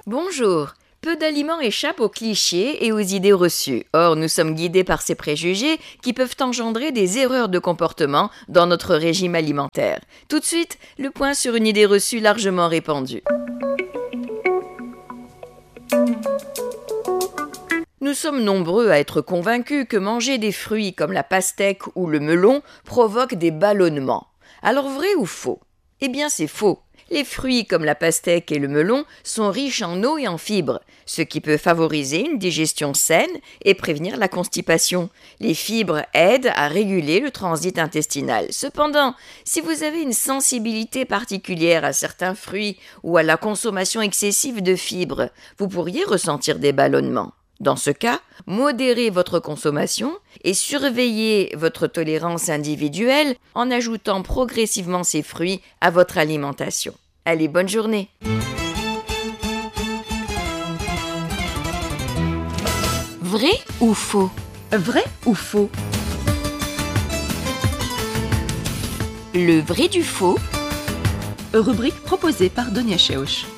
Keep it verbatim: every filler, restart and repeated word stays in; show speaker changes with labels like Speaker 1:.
Speaker 1: Bonjour. Peu d'aliments échappent aux clichés et aux idées reçues. Or, nous sommes guidés par ces préjugés qui peuvent engendrer des erreurs de comportement dans notre régime alimentaire. Tout de suite, le point sur une idée reçue largement répandue. Nous sommes nombreux à être convaincus que manger des fruits comme la pastèque ou le melon provoque des ballonnements. Alors vrai ou faux ? Eh bien c'est faux. Les fruits comme la pastèque et le melon sont riches en eau et en fibres, ce qui peut favoriser une digestion saine et prévenir la constipation. Les fibres aident à réguler le transit intestinal. Cependant, si vous avez une sensibilité particulière à certains fruits ou à la consommation excessive de fibres, vous pourriez ressentir des ballonnements. Dans ce cas, modérez votre consommation et surveillez votre tolérance individuelle en ajoutant progressivement ces fruits à votre alimentation. Allez, bonne journée!
Speaker 2: Vrai ou faux?
Speaker 3: Vrai ou faux?
Speaker 2: Le vrai du faux.
Speaker 3: Rubrique proposée par Donia Cheuch.